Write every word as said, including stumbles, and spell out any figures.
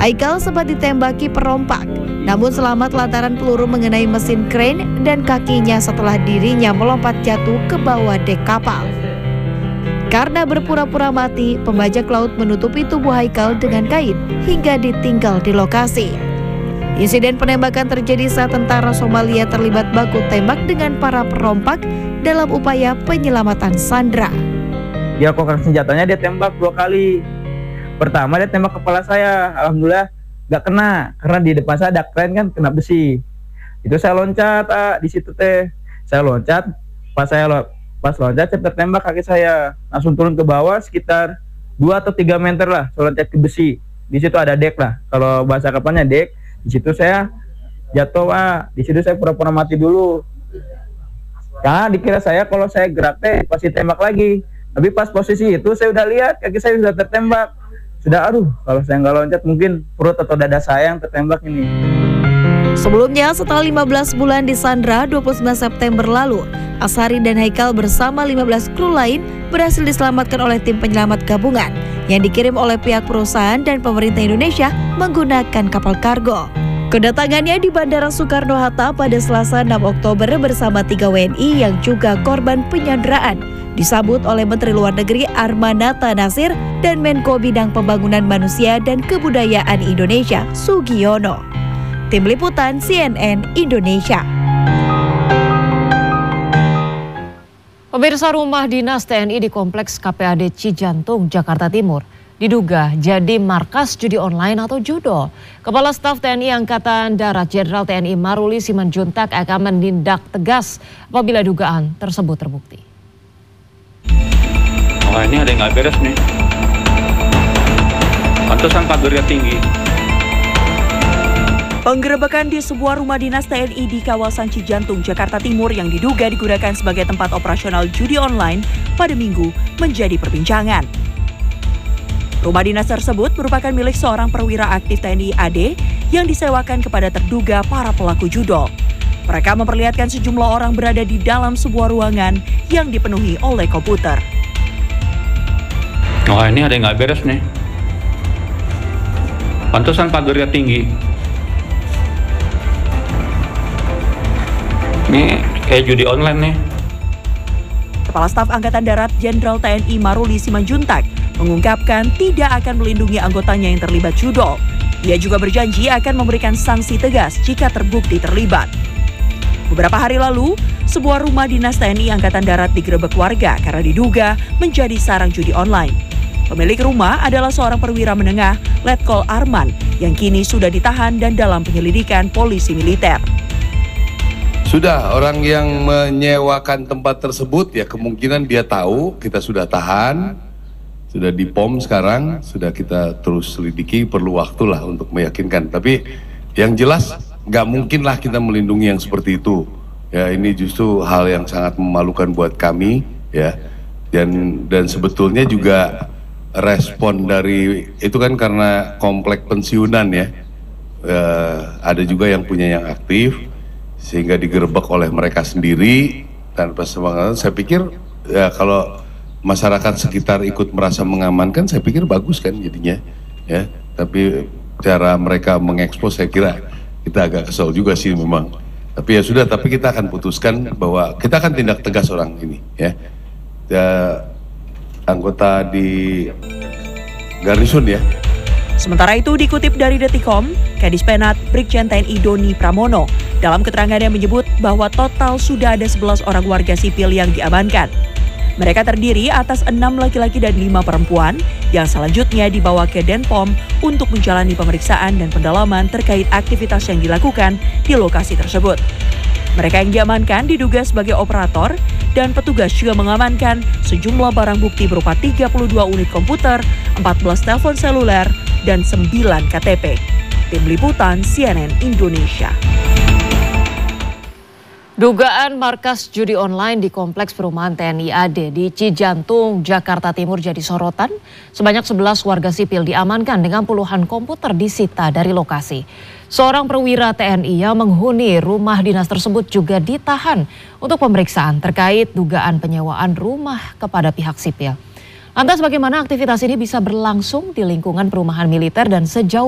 Haikal sempat ditembaki perompak, namun selamat lantaran peluru mengenai mesin crane dan kakinya setelah dirinya melompat jatuh ke bawah dek kapal. Karena berpura-pura mati, pembajak laut menutupi tubuh Haikal dengan kain hingga ditinggal di lokasi. Insiden penembakan terjadi saat tentara Somalia terlibat baku tembak dengan para perompak dalam upaya penyelamatan sandera. Dia kokang senjatanya, dia tembak dua kali. Pertama dia tembak kepala saya, alhamdulillah gak kena karena di depan saya ada kren kan, kena besi. Itu saya loncat ah, di situ teh. Saya loncat, pas saya lo, pas loncat saya tertembak kaki saya, langsung turun ke bawah sekitar dua atau tiga meter lah, saya loncat ke besi. Di situ ada dek lah, kalau bahasa kapalnya dek. Di situ saya jatuh ah, di situ saya pura-pura mati dulu. Karena dikira saya kalau saya gerak teh pasti tembak lagi. Tapi pas posisi itu saya udah lihat kaki saya sudah tertembak. Sudah aduh, kalau saya nggak loncat mungkin perut atau dada saya yang tertembak ini. Sebelumnya setelah lima belas bulan disandra, dua puluh sembilan September lalu, Ashari dan Haikal bersama lima belas kru lain berhasil diselamatkan oleh tim penyelamat gabungan yang dikirim oleh pihak perusahaan dan pemerintah Indonesia menggunakan kapal kargo. Kedatangannya di Bandara Soekarno-Hatta pada Selasa enam Oktober bersama tiga W N I yang juga korban penyanderaan disambut oleh Menteri Luar Negeri Armanata Nasir dan Menko Bidang Pembangunan Manusia dan Kebudayaan Indonesia Sugiono. Tim Liputan C N N Indonesia. Pemirsa, rumah dinas T N I di Kompleks K P A D Cijantung, Jakarta Timur diduga jadi markas judi online atau judo. Kepala Staf T N I Angkatan Darat Jenderal T N I Maruli Simanjuntak akan menindak tegas apabila dugaan tersebut terbukti. Wah, ini ada yang nggak beres nih. Pantesan kadernya tinggi. Penggerebekan di sebuah rumah dinas T N I di kawasan Cijantung, Jakarta Timur yang diduga digunakan sebagai tempat operasional judi online pada Minggu menjadi perbincangan. Rumah dinas tersebut merupakan milik seorang perwira aktif T N I A D yang disewakan kepada terduga para pelaku judo. Mereka memperlihatkan sejumlah orang berada di dalam sebuah ruangan yang dipenuhi oleh komputer. Wah, ini ada yang nggak beres nih. Pantesan kadernya tinggi. Ini kayak judi online nih. Kepala Staf Angkatan Darat Jenderal T N I Maruli Simanjuntak mengungkapkan tidak akan melindungi anggotanya yang terlibat judo. Ia juga berjanji akan memberikan sanksi tegas jika terbukti terlibat. Beberapa hari lalu, sebuah rumah dinas T N I Angkatan Darat digerebek warga karena diduga menjadi sarang judi online. Pemilik rumah adalah seorang perwira menengah, Letkol Arman, yang kini sudah ditahan dan dalam penyelidikan polisi militer. Sudah, orang yang menyewakan tempat tersebut ya kemungkinan dia tahu, kita sudah tahan, sudah di P O M sekarang, sudah kita terus selidiki, perlu waktu lah untuk meyakinkan. Tapi yang jelas nggak mungkin lah kita melindungi yang seperti itu. Ya, ini justru hal yang sangat memalukan buat kami, ya. Dan dan sebetulnya juga respon dari itu kan karena komplek pensiunan ya, e, ada juga yang punya yang aktif sehingga digerebek oleh mereka sendiri tanpa semangat. Saya pikir ya kalau masyarakat sekitar ikut merasa mengamankan, saya pikir bagus kan jadinya ya. Tapi cara mereka mengekspos saya kira kita agak kesal juga sih memang. Tapi ya sudah, tapi kita akan putuskan bahwa kita akan tindak tegas orang ini ya. Ya, anggota di Garnisun ya. Sementara itu dikutip dari Detikom, Kadis Penat Brigjen T N I Doni Pramono dalam keterangannya menyebut bahwa total sudah ada sebelas orang warga sipil yang diamankan. Mereka terdiri atas enam laki-laki dan lima perempuan yang selanjutnya dibawa ke Denpom untuk menjalani pemeriksaan dan pendalaman terkait aktivitas yang dilakukan di lokasi tersebut. Mereka yang diamankan diduga sebagai operator dan petugas juga mengamankan sejumlah barang bukti berupa tiga puluh dua unit komputer, empat belas telepon seluler, dan sembilan K T P. Tim Liputan C N N Indonesia. Dugaan markas judi online di Kompleks Perumahan T N I A D di Cijantung, Jakarta Timur jadi sorotan. Sebanyak sebelas warga sipil diamankan dengan puluhan komputer disita dari lokasi. Seorang perwira T N I yang menghuni rumah dinas tersebut juga ditahan untuk pemeriksaan terkait dugaan penyewaan rumah kepada pihak sipil. Lantas bagaimana aktivitas ini bisa berlangsung di lingkungan perumahan militer dan sejauh